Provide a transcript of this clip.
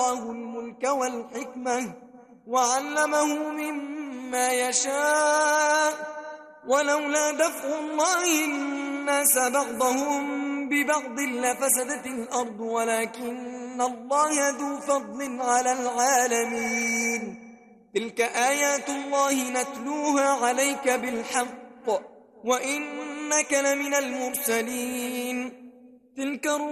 الله الملك والحكمة وعلمه مما يشاء، ولولا دفع الله الناس بعضهم ببعض لفسدت الأرض ولكن الله ذو فضل على العالمين. تلك آيات الله نتلوها عليك بالحق وإنك لمن المرسلين. تلك